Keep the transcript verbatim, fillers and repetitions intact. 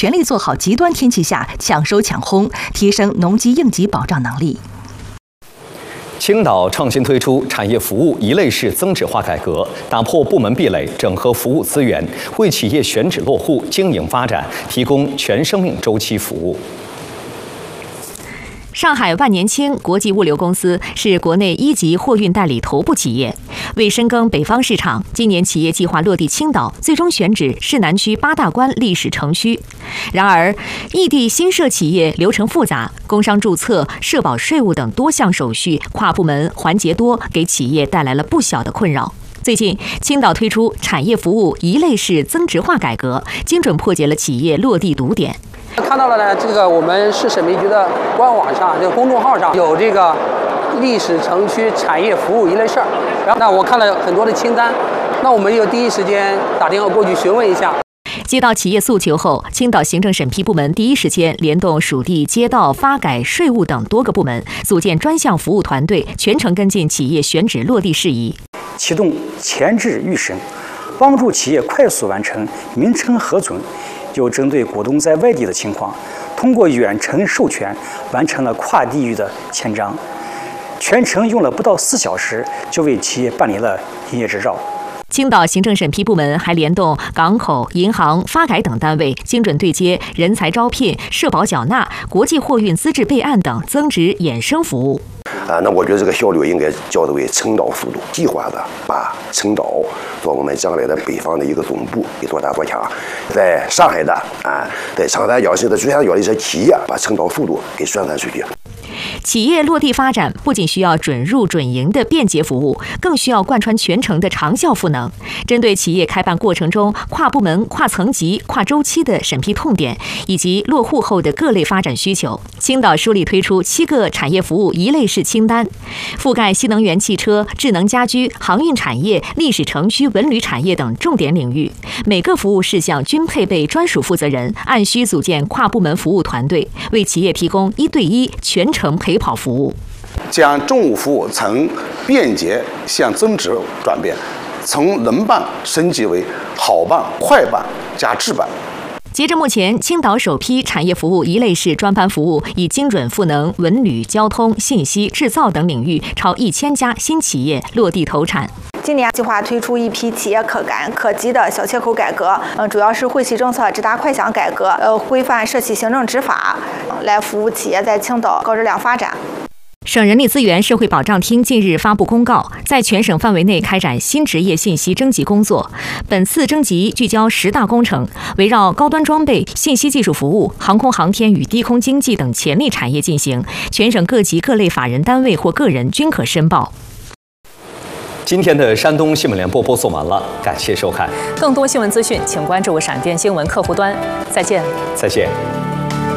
全力做好极端天气下抢收抢烘，提升农机应急保障能力。 青岛创新推出产业服务一类式增值化改革，打破部门壁垒，整合服务资源，为企业选址落户、经营发展提供全生命周期服务。 上海万年青国际物流公司是国内一级货运代理头部企业，为深耕北方市场，今年企业计划落地青岛，最终选址市南区八大关历史城区。然而，异地新设企业流程复杂，工商注册、社保、税务等多项手续跨部门环节多，给企业带来了不小的困扰。最近，青岛推出产业服务一类式增值化改革，精准破解了企业落地堵点。 看到了呢，这个我们市审批局的官网上，这个公众号上有这个历史城区产业服务一类事儿。然后呢，我看了很多的清单，那我们就第一时间打电话过去询问一下。 接到企业诉求后，青岛行政审批部门第一时间联动属地、街道、发改、税务等多个部门，组建专项服务团队，全程跟进企业选址落地事宜， 启动前置预审，帮助企业快速完成名称核准。又针对股东在外地的情况，通过远程授权完成了跨地域的签章，全程用了不到四小时就为企业办理了营业执照。 青岛行政审批部门还联动港口、银行、发改等单位，精准对接人才招聘、社保缴纳、国际货运资质备案等增值衍生服务。 啊，那我觉得这个效率应该叫做为青岛速度，计划的把青岛做我们将来的北方的一个总部，给做大做强。在上海的啊，在长三角、在珠三角的一些企业，把青岛速度给宣传出去。 企业落地发展不仅需要准入准营的便捷服务，更需要贯穿全程的长效赋能。针对企业开办过程中跨部门、跨层级、跨周期的审批痛点，以及落户后的各类发展需求，青岛梳理推出七个产业服务一类式清单，覆盖新能源汽车、智能家居、航运产业、历史城区文旅产业等重点领域。每个服务事项均配备专属负责人，按需组建跨部门服务团队，为企业提供一对一全程陪跑服务， 将政务服务从便捷向增值转变，从能办升级为好办、快办加智办。 截至目前，青岛首批产业服务一类式专班服务已精准赋能文旅、交通、信息、制造等领域超一千家新企业落地投产。 今年计划推出一批企业可感可及的小切口改革，嗯，主要是惠企政策直达快响改革，呃，规范涉企行政执法，来服务企业在青岛高质量发展。 省人力资源社会保障厅近日发布公告，在全省范围内开展新职业信息征集工作。本次征集聚焦十大工程，围绕高端装备、信息技术服务、航空航天与低空经济等潜力产业进行，全省各级各类法人单位或个人均可申报。 今天的山东新闻联播播送完了，感谢收看。 更多新闻资讯，请关注闪电新闻客户端。再见。 再见。